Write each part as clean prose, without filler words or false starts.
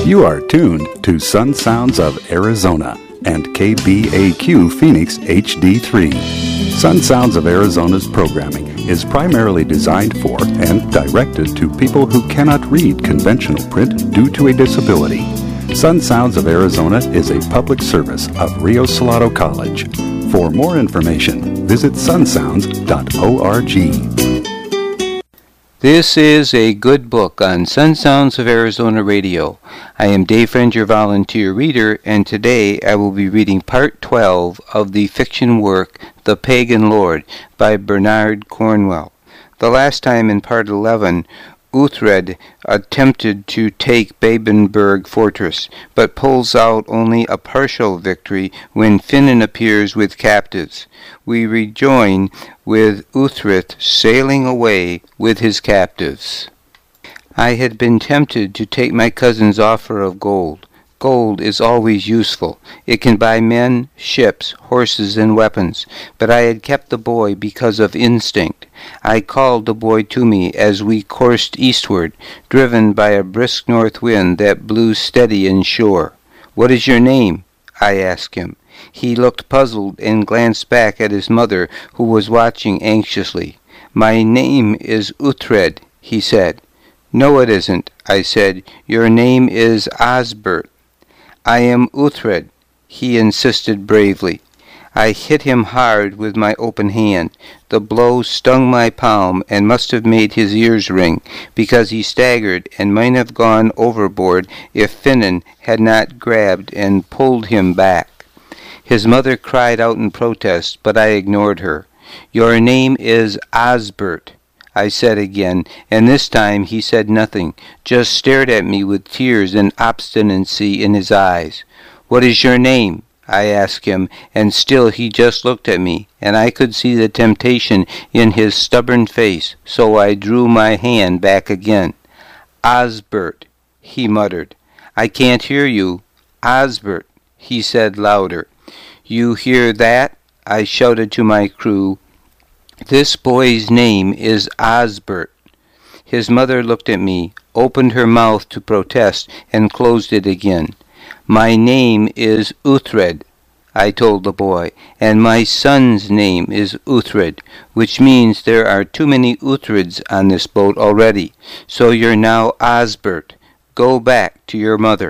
You are tuned to Sun Sounds of Arizona and KBAQ Phoenix HD3. Sun Sounds of Arizona's programming is primarily designed for and directed to people who cannot read conventional print due to a disability. Sun Sounds of Arizona is a public service of Rio Salado College. For more information, visit sunsounds.org. This is a good book on Sun Sounds of Arizona Radio. I am Dave Friend, your volunteer reader, and today I will be reading Part 12 of the fiction work The Pagan Lord by Bernard Cornwell. The last time in Part 11, Uhtred attempted to take Babenberg Fortress, but pulls out only a partial victory when Finan appears with captives. We rejoin with Uhtred sailing away with his captives. I had been tempted to take my cousin's offer of gold. Gold is always useful. It can buy men, ships, horses, and weapons. But I had kept the boy because of instinct. I called the boy to me as we coursed eastward, driven by a brisk north wind that blew steady inshore. "What is your name?" I asked him. He looked puzzled and glanced back at his mother, who was watching anxiously. "My name is Uhtred," he said. "No, it isn't," I said. "Your name is Osbert." "I am Uhtred," he insisted bravely. I hit him hard with my open hand. The blow stung my palm and must have made his ears ring, because he staggered and might have gone overboard if Finan had not grabbed and pulled him back. His mother cried out in protest, but I ignored her. "Your name is Osbert," I said again, and this time he said nothing, just stared at me with tears and obstinacy in his eyes. "What is your name?" I asked him, and still he just looked at me, and I could see the temptation in his stubborn face, so I drew my hand back again. "Osbert," he muttered. "I can't hear you." "Osbert," he said louder. "You hear that?" I shouted to my crew. "This boy's name is Osbert." His mother looked at me, opened her mouth to protest, and closed it again. "My name is Uhtred," I told the boy, "and my son's name is Uhtred, which means there are too many Uhthreds on this boat already. So you're now Osbert. Go back to your mother."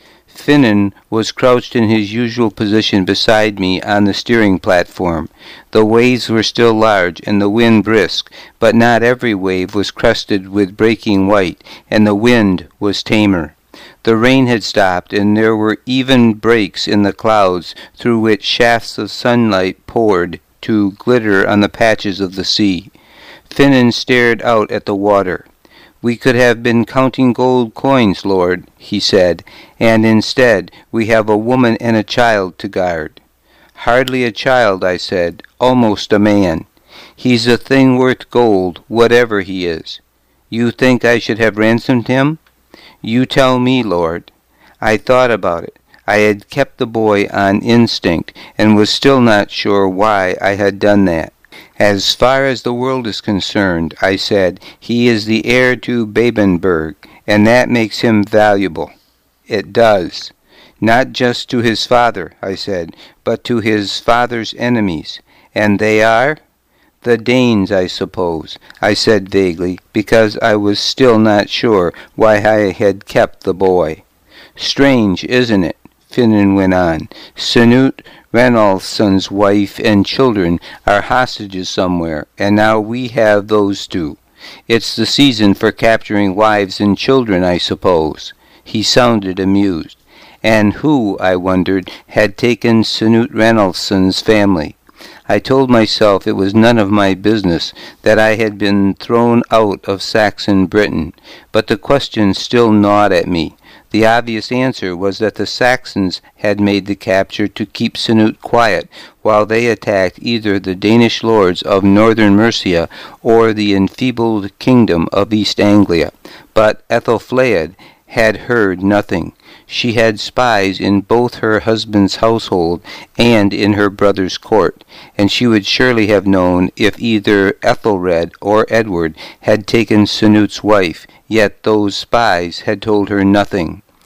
Finan was crouched in his usual position beside me on the steering platform. The waves were still large and the wind brisk, but not every wave was crested with breaking white, and the wind was tamer. The rain had stopped, and there were even breaks in the clouds through which shafts of sunlight poured to glitter on the patches of the sea. Finan stared out at the water. "We could have been counting gold coins, Lord," he said, "and instead we have a woman and a child to guard." "Hardly a child," I said, "almost a man. He's a thing worth gold, whatever he is. You think I should have ransomed him? You tell me, Lord." I thought about it. I had kept the boy on instinct, and was still not sure why I had done that. "As far as the world is concerned," I said, "he is the heir to Babenberg, and that makes him valuable." "It does." "Not just to his father," I said, "but to his father's enemies. And they are?" "The Danes, I suppose," I said vaguely, because I was still not sure why I had kept the boy. "Strange, isn't it?" Finan went on. "Sanut Ranalfsson's wife and children are hostages somewhere, and now we have those two. It's the season for capturing wives and children, I suppose." He sounded amused. And who, I wondered, had taken Sanut Ranalfsson's family? I told myself it was none of my business, that I had been thrown out of Saxon Britain, but the question still gnawed at me. The obvious answer was that the Saxons had made the capture to keep Sanut quiet while they attacked either the Danish lords of northern Mercia or the enfeebled kingdom of East Anglia. But Ethelflaed had heard nothing. She had spies in both her husband's household and in her brother's court, and she would surely have known if either Ethelred or Edward had taken Sanut's wife, yet those spies had told her nothing.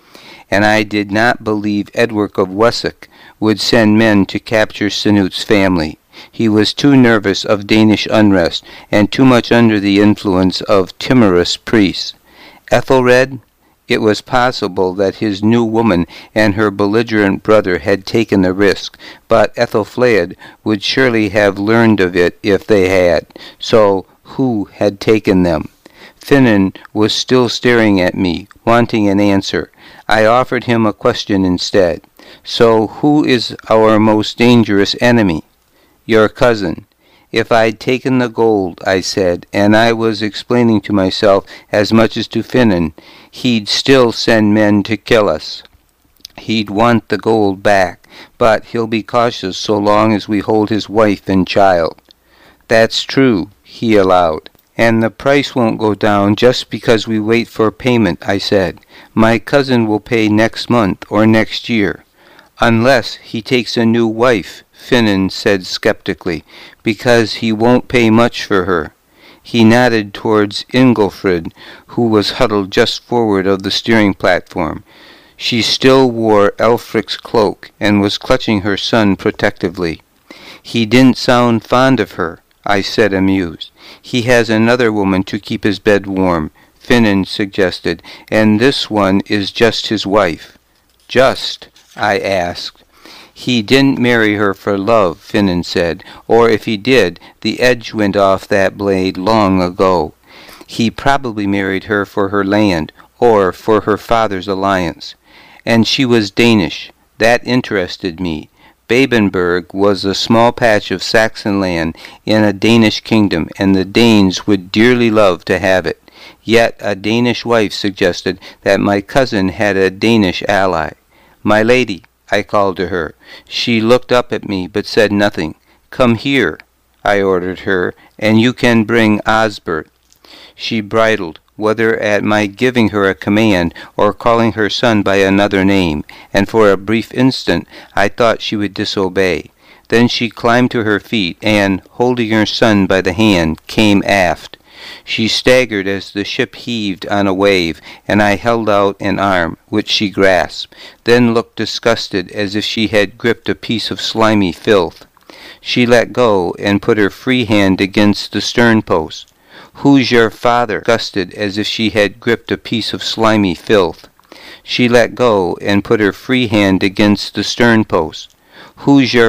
and I did not believe Edward of Wessex would send men to capture Canute's family. He was too nervous of Danish unrest, and too much under the influence of timorous priests. Ethelred? It was possible that his new woman and her belligerent brother had taken the risk, but Ethelflaed would surely have learned of it if they had. So, who had taken them? Finan was still staring at me, wanting an answer. I offered him a question instead. So, who is our most dangerous enemy? Your cousin. If I'd taken the gold, I said, and I was explaining to myself as much as to Finan, he'd still send men to kill us. He'd want the gold back, but he'll be cautious so long as we hold his wife and child. That's true, he allowed. And the price won't go down just because we wait for payment, I said. My cousin will pay next month or next year. Unless he takes a new wife, Finan said skeptically, because he won't pay much for her. He nodded towards Ingelfrid, who was huddled just forward of the steering platform. She still wore Elfric's cloak and was clutching her son protectively. He didn't sound fond of her, I said, amused. He has another woman to keep his bed warm, Finan suggested, and this one is just his wife. Just? I asked. He didn't marry her for love, Finan said, or if he did, the edge went off that blade long ago. He probably married her for her land, or for her father's alliance. And she was Danish. That interested me. Babenberg was a small patch of Saxon land in a Danish kingdom, and the Danes would dearly love to have it. Yet a Danish wife suggested that my cousin had a Danish ally. My lady, I called to her. She looked up at me, but said nothing. Come here, I ordered her, and you can bring Osbert. She bridled, whether at my giving her a command or calling her son by another name, and for a brief instant I thought she would disobey. Then she climbed to her feet, and, holding her son by the hand, came aft. She staggered as the ship heaved on a wave, and I held out an arm, which she grasped, then looked disgusted as if she had gripped a piece of slimy filth. She let go and put her free hand against the stern post. Who's your father? Disgusted as if she had gripped a piece of slimy filth. She let go and put her free hand against the stern post. Who's your